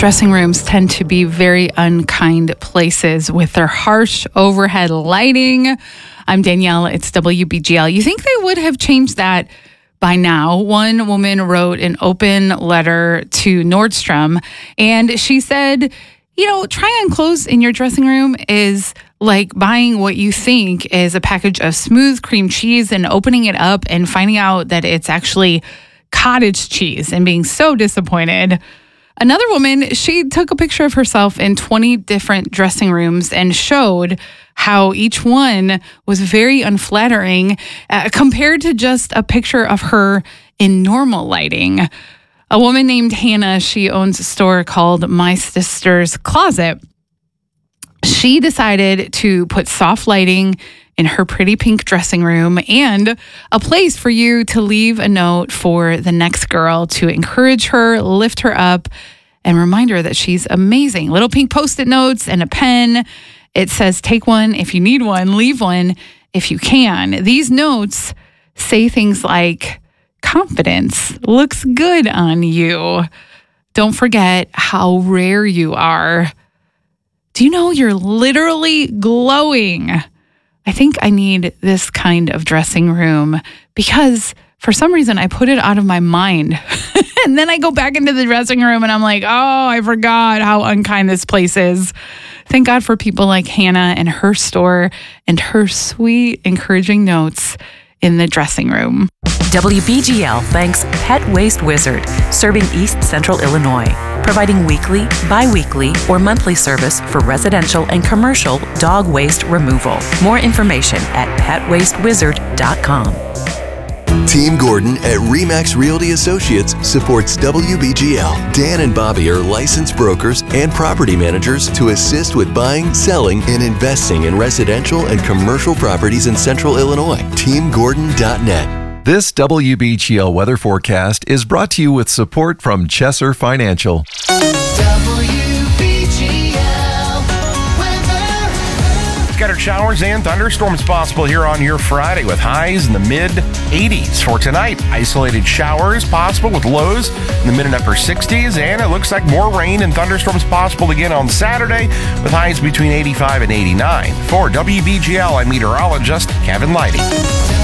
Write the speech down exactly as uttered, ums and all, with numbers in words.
Dressing rooms tend to be very unkind places with their harsh overhead lighting. I'm Danielle. It's W B G L. You think they would have changed that by now? One woman wrote an open letter to Nordstrom, and she said, you know, try-on clothes in your dressing room is like buying what you think is a package of smooth cream cheese and opening it up and finding out that it's actually cottage cheese and being so disappointed. Another woman, she took a picture of herself in twenty different dressing rooms and showed how each one was very unflattering uh, compared to just a picture of her in normal lighting. A woman named Hannah, she owns a store called My Sister's Closet. She decided to put soft lighting in her pretty pink dressing room and a place for you to leave a note for the next girl to encourage her, lift her up, and remind her that she's amazing. Little pink Post-it notes and a pen. It says, take one if you need one, leave one if you can. These notes say things like, confidence looks good on you. Don't forget how rare you are. Do you know you're literally glowing? I think I need this kind of dressing room because for some reason I put it out of my mind. And then I go back into the dressing room and I'm like, oh, I forgot how unkind this place is. Thank God for people like Hannah and her store and her sweet, encouraging notes in the dressing room. W B G L thanks Pet Waste Wizard, serving East Central Illinois, providing weekly, bi-weekly, or monthly service for residential and commercial dog waste removal. More information at pet waste wizard dot com. Team Gordon at RE/MAX Realty Associates supports W B G L. Dan and Bobby are licensed brokers and property managers to assist with buying, selling, and investing in residential and commercial properties in Central Illinois. team gordon dot net. This W B G L weather forecast is brought to you with support from Chesser Financial. W B G L weather. Scattered showers and thunderstorms possible here on your Friday with highs in the mid eighties. For tonight, isolated showers possible with lows in the mid and upper sixties. And it looks like more rain and thunderstorms possible again on Saturday with highs between eighty-five and eighty-nine. For W B G L, I'm meteorologist Kevin Lighty.